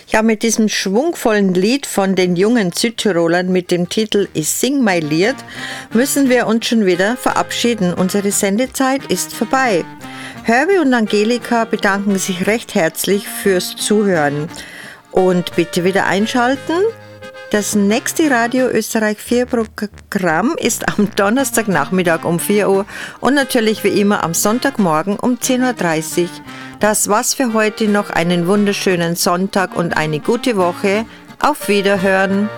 Ja, mit diesem schwungvollen Lied von den jungen Südtirolern mit dem Titel Ich sing mein Lied müssen wir uns schon wieder verabschieden. Unsere Sendezeit ist vorbei. Herbie und Angelika bedanken sich recht herzlich fürs Zuhören. Und bitte wieder einschalten. Das nächste Radio Österreich 4 Programm ist am Donnerstagnachmittag um 4 Uhr und natürlich wie immer am Sonntagmorgen um 10.30 Uhr. Das war's für heute. Noch einen wunderschönen Sonntag und eine gute Woche. Auf Wiederhören.